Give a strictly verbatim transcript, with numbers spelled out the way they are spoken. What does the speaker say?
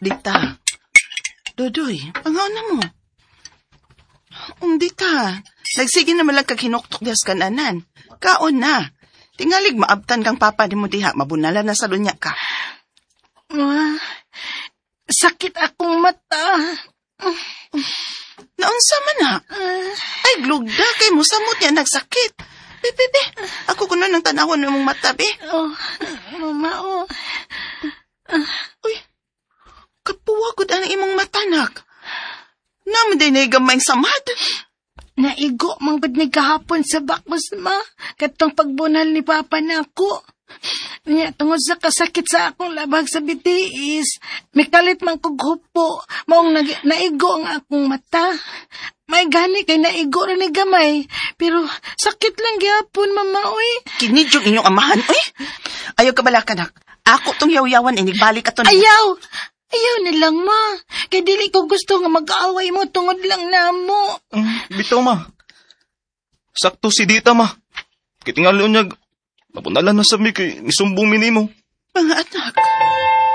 Dita. Dodoy, pangaon na mo. Um, dita. Nagsige na malag kakinoktok das kananan. Kaon na. Tingalig maabtan kang papa ni mo diha. Mabunala na sa lunya ka. Ah, sakit akong mata. Naunsa man na? Ay, glugda kay mo samot yan nagsakit. Be, be, be. Ako kuno nang tanawon ng mong mata, be. Oh, mama, oh. Uy, kapuwa ko ang imong matanak. Naman din ay gamay samad. Naigo mang gud ni kahapon sa bakbos ma. Katong pagbunal ni papa na ako. Nya tungod sa kasakit sa akong labag sa bitiis, mikalit man kog hupo, maong nag- naigo ang akong mata. May gani kay naigo ra ni gamay, pero sakit lang gyapon mama oy. Kinid yung inyong amahan, uy. Ayaw ka bala kanak. Ako tong yaw-yawan inigbalik ato na. Ayaw! Ayaw na lang ma. Kay dili ko gusto nga mag-aaway mo tungod lang namo. Mm, bitaw ma. Sakto si Dita ma. Kitingali unyag. Napunalan na sa mi kay misumbong minimo. Mga anak.